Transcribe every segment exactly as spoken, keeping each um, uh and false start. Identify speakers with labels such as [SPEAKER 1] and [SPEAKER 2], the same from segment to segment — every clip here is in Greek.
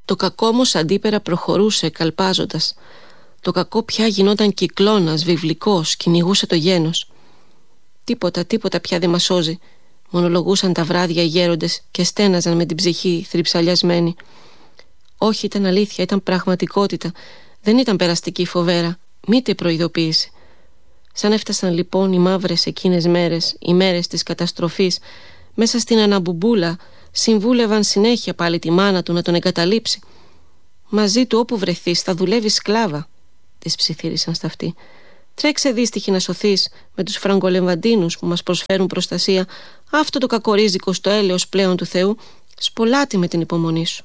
[SPEAKER 1] Το κακό όμως αντίπερα προχωρούσε καλπάζοντας. Το κακό πια γινόταν κυκλώνας, βιβλικός, κυνηγούσε το γένος. Τίποτα, τίποτα πια δεν μας σώζει, μονολογούσαν τα βράδια οι γέροντες και στέναζαν με την ψυχή θρυψαλιασμένη. Όχι, ήταν αλήθεια, ήταν πραγματικότητα. Δεν ήταν περαστική φοβέρα, μήτε προειδοποίηση. Σαν έφτασαν λοιπόν οι μαύρες εκείνες μέρες, οι μέρες της καταστροφής, μέσα στην αναμπουμπούλα συμβούλευαν συνέχεια πάλι τη μάνα του να τον εγκαταλείψει. Μαζί του όπου βρεθείς θα δουλεύει σκλάβα, της ψιθύρισαν στα αυτή. Τρέξε δύστιχη να σωθείς με τους φραγκολεμβαντίνους που μας προσφέρουν προστασία. Αυτό το κακορίζικο στο έλεος πλέον του Θεού σπολάτη με την υπομονή σου.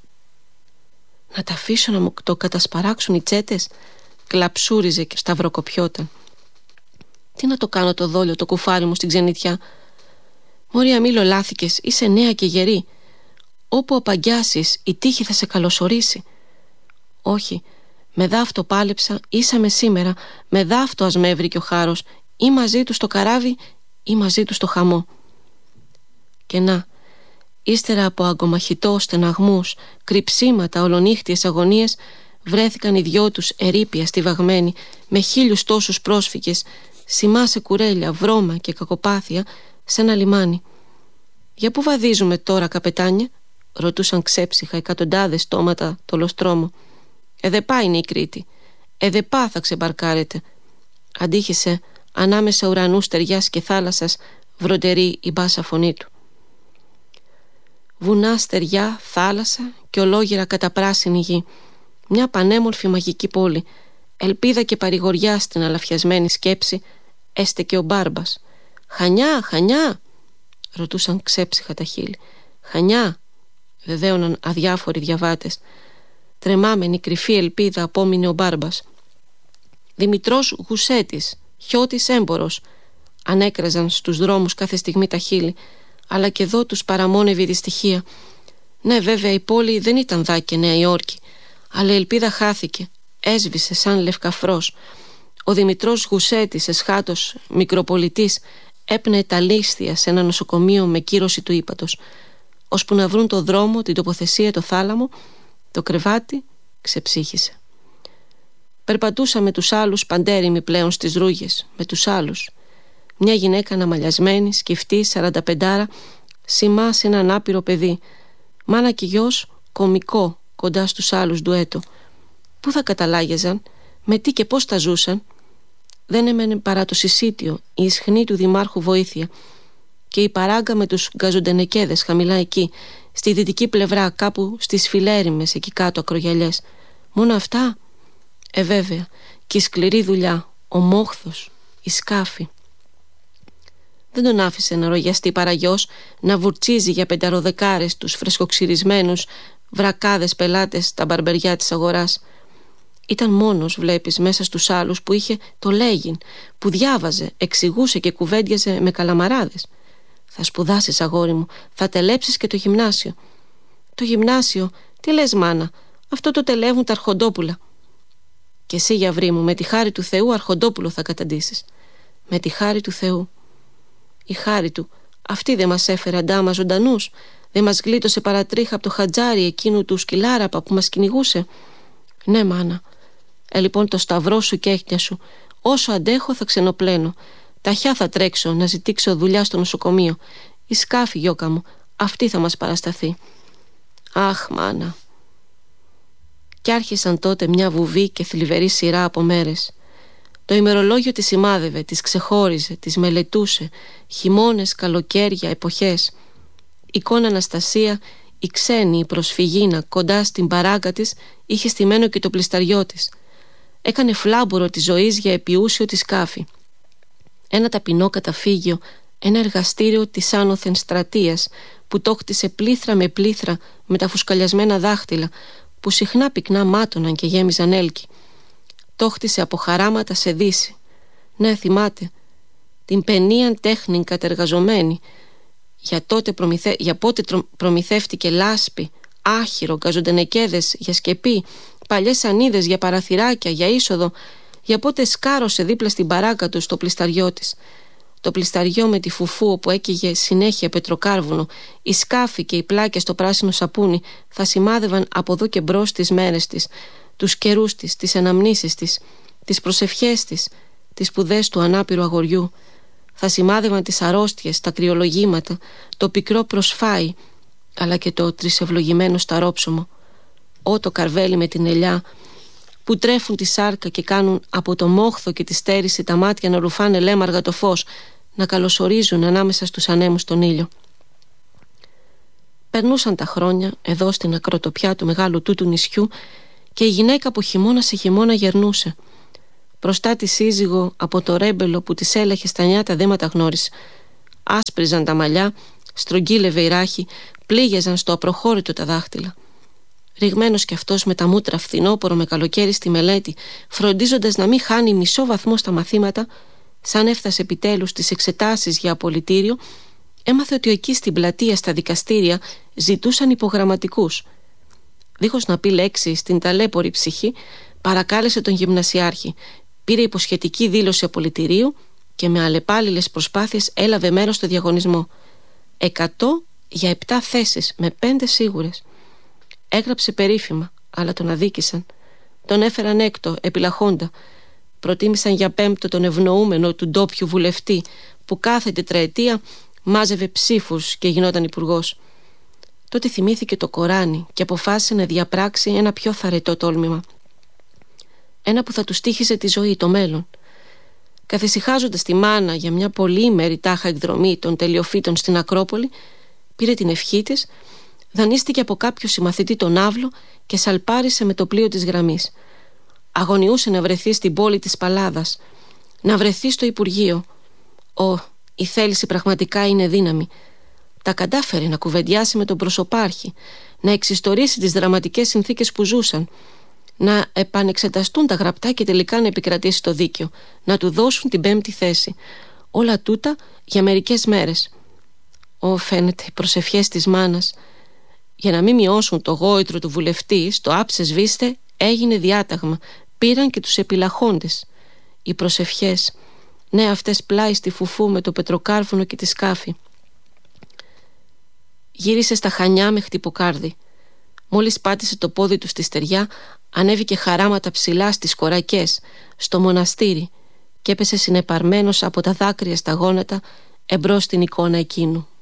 [SPEAKER 1] Να τα αφήσω να μου το κατασπαράξουν οι τσέτες, κλαψούριζε και σταυροκοπιόταν. Τι να το κάνω το δόλιο, το κουφάρι μου στην ξενιτιά. Μωρία, μη λολάθηκες, είσαι νέα και γερή. Όπου απαγκιάσεις η τύχη θα σε καλωσορίσει. Όχι, με δάφτο πάλεψα, ήσαμε σήμερα, με δάφτο ας με έβρικε ο χάρος, ή μαζί του στο καράβι ή μαζί του στο χαμό. Και να, ύστερα από αγκομαχητό στεναγμούς, κρυψίματα, ολονύχτιες αγωνίες, βρέθηκαν οι δυο τους ερείπια στιβαγμένοι, με χίλιους τόσους πρόσφυγες, σημά σε κουρέλια, βρώμα και κακοπάθεια, σε ένα λιμάνι. «Για πού βαδίζουμε τώρα, καπετάνια?» ρωτούσαν ξέψυχα εκατοντάδες στόματα το λοστρόμο. «Εδεπά είναι η Κρήτη. Εδεπά θα ξεμπαρκάρετε», αντίχησε ανάμεσα ουρανού στεριάς και θάλασσας βροντερή η μπάσα φωνή του. Βουνά, στεριά, θάλασσα και ολόγυρα καταπράσινη γη. Μια πανέμορφη μαγική πόλη. Ελπίδα και παρηγοριά στην αλαφιασμένη σκέψη έστεκε ο Μπάρμπας. «Χανιά, Χανιά», ρωτούσαν ξέψυχα τα χείλη. «Χανιά», βεβαίωναν αδιάφοροι διαβάτες. Τρεμάμενη κρυφή ελπίδα απόμεινε ο Μπάρμπας. «Δημητρός Γουσέτης, χιώτης έμπορος», ανέκραζαν στους δρόμους κάθε στιγμή τα χείλη, αλλά και εδώ τους παραμόνευε η δυστυχία. Ναι, βέβαια η πόλη δεν ήταν δά και Νέα Υόρκη, αλλά η ελπίδα χάθηκε, έσβησε σαν λευκαφρός. Ο Δημητρός Γουσέτης, εσχάτος μικροπολιτής, έπνεε τα λίσθια σε ένα νοσοκομείο με κύρωση του ύπατος, ώσπου να βρουν το δρόμο, την τοποθεσία, το θάλαμο, το κρεβάτι, ξεψύχησε. Περπατούσα με τους άλλους παντέρημοι πλέον στις ρούγες, με τους άλλους. Μια γυναίκα αναμαλιασμένη, σκυφτή, σαρανταπεντάρα, σημά σε έναν άπειρο παιδί. Μάνα και γιος κομικό κοντά στους άλλους ντουέτο. Πού θα καταλάγεζαν, με τι και πώς τα ζούσαν? Δεν έμενε παρά το συσίτιο, η ισχνή του δημάρχου βοήθεια και η παράγκα με τους γκαζοντενεκέδες χαμηλά εκεί, στη δυτική πλευρά, κάπου στις φιλέριμες εκεί κάτω ακρογιαλιές. Μόνο αυτά? Ε βέβαια, και η σκληρή δουλειά, ο μόχθος, η σκάφη. Δεν τον άφησε να ρογιαστεί παραγιός, να βουρτσίζει για πενταροδεκάρες τους φρεσκοξυρισμένους βρακάδες πελάτες στα μπαρμπεριά της αγοράς. Ήταν μόνος, βλέπεις, μέσα στους άλλους που είχε το λέγειν, που διάβαζε, εξηγούσε και κουβέντιαζε με καλαμαράδες. Θα σπουδάσεις, αγόρι μου, θα τελέψεις και το γυμνάσιο. Το γυμνάσιο, τι λες μάνα, αυτό το τελεύουν τα αρχοντόπουλα. Και εσύ, γιαυρί μου, με τη χάρη του Θεού αρχοντόπουλο θα καταντήσεις. Με τη χάρη του Θεού. Η χάρη του, αυτή δεν μας έφερε αντάμα ζωντανούς, δεν μας γλίτωσε παρατρίχα από το χατζάρι εκείνου του σκυλάραπα που μας κυνηγούσε. Ναι, μάνα. Ε, λοιπόν, το σταυρό σου και έχτια σου. Όσο αντέχω θα ξενοπλένω. Ταχιά θα τρέξω να ζητήξω δουλειά στο νοσοκομείο. Η σκάφη, γιώκα μου, αυτή θα μας παρασταθεί. Αχ, μάνα. Κι άρχισαν τότε μια βουβή και θλιβερή σειρά από μέρες. Το ημερολόγιο τη σημάδευε, τις ξεχώριζε, τις μελετούσε. Χειμώνες, καλοκαίρια, εποχές. Εικόνα Αναστασία, η ξένη, η προσφυγίνα, κοντά στην παράγκα της, είχε στημένο και το πλισταριό της. Έκανε φλάμπουρο της ζωής για επιούσιο τη σκάφη. Ένα ταπεινό καταφύγιο, ένα εργαστήριο της άνωθεν στρατείας, που το χτίσε πλήθρα με πλήθρα με τα φουσκαλιασμένα δάχτυλα, που συχνά πυκνά μάτωναν και γέμιζαν έλκη. Το χτίσε από χαράματα σε δύση. Ναι, θυμάται, την παινίαν τέχνην κατεργαζομένη. Για, τότε προμηθε... για πότε προμηθεύτηκε λάσπη, άχυρο, γκαζοντενεκέδες για σκεπή, παλιές ανίδες για παραθυράκια, για είσοδο. Για πότε σκάρωσε δίπλα στην παράκα του στο πλισταριό της. το πλισταριό με τη φουφού όπου έκαιγε συνέχεια πετροκάρβουνο, οι σκάφη και οι πλάκες στο πράσινο σαπούνι θα σημάδευαν από εδώ και μπρος τις μέρες της, τους καιρούς της, τις αναμνήσεις της, τις προσευχές της, τις σπουδές του ανάπηρου αγοριού. Θα σημάδευαν τις αρρώστιες, τα κρυολογήματα, το πικρό προσφάι, αλλά και το τρισευλογημένο σταρόψωμο. Ω το καρβέλι με την ελιά που τρέφουν τη σάρκα και κάνουν από το μόχθο και τη στέρηση τα μάτια να ρουφάνε λέμαργα το φως, να καλωσορίζουν ανάμεσα στους ανέμους τον ήλιο. Περνούσαν τα χρόνια εδώ στην ακροτοπιά του μεγάλου τούτου νησιού και η γυναίκα από χειμώνα σε χειμώνα γερνούσε. Μπροστά τη σύζυγο από το ρέμπελο που της έλαχε στα νιάτα δέματα γνώρισε. Άσπριζαν τα μαλλιά, στρογγύλευε η ράχη, πλήγιαζαν στο απροχώρητο τα δάχτυλα. Ρηγμένος κι αυτός με τα μούτρα φθινόπορο με καλοκαίρι στη μελέτη, φροντίζοντας να μην χάνει μισό βαθμό στα μαθήματα, σαν έφτασε επιτέλους στις εξετάσεις για απολυτήριο, έμαθε ότι εκεί στην πλατεία στα δικαστήρια ζητούσαν υπογραμματικούς. Δίχως να πει λέξη στην ταλέπορη ψυχή, παρακάλεσε τον γυμνασιάρχη, πήρε υποσχετική δήλωση απολυτηρίου και με αλλεπάλληλες προσπάθειες έλαβε μέρος στο διαγωνισμό. Εκατό για επτά θέσεις με πέντε σίγουρες. Έγραψε περίφημα, αλλά τον αδίκησαν. Τον έφεραν έκτο, επιλαχόντα. Προτίμησαν για πέμπτο τον ευνοούμενο του ντόπιου βουλευτή, που κάθε τετραετία μάζευε ψήφους και γινόταν υπουργός. Τότε θυμήθηκε το Κοράνι και αποφάσισε να διαπράξει ένα πιο θαρετό τόλμημα. Ένα που θα του στοίχιζε τη ζωή, το μέλλον. Καθησυχάζοντας τη μάνα για μια πολύημερη τάχα εκδρομή των τελειοφύτων στην Ακρόπολη, πήρε την ευχή της, δανείστηκε από κάποιο συμμαθητή τον Άβλο και σαλπάρισε με το πλοίο της γραμμής. Αγωνιούσε να βρεθεί στην πόλη της Παλάδας, να βρεθεί στο Υπουργείο. Ω, η θέληση πραγματικά είναι δύναμη. Τα κατάφερε να κουβεντιάσει με τον προσωπάρχη, να εξιστορήσει τις δραματικές συνθήκες που ζούσαν, να επανεξεταστούν τα γραπτά και τελικά να επικρατήσει το δίκαιο, να του δώσουν την πέμπτη θέση. Όλα τούτα για μερικές μέρες. Ω, φαίνεται οι προσευχές της μάνας για να μην μειώσουν το γόητρο του βουλευτή στο άψε σβήστε έγινε διάταγμα. Πήραν και τους επιλαχόντες. Οι προσευχές, ναι, αυτές πλάι στη φουφού με το πετροκάρβουνο και τη σκάφη. Γύρισε στα Χανιά με χτυποκάρδι. Μόλις πάτησε το πόδι του στη στεριά, ανέβηκε χαράματα ψηλά στις κορακές, στο μοναστήρι, και έπεσε συνεπαρμένος από τα δάκρυα στα γόνατα εμπρός στην εικόνα εκείνου.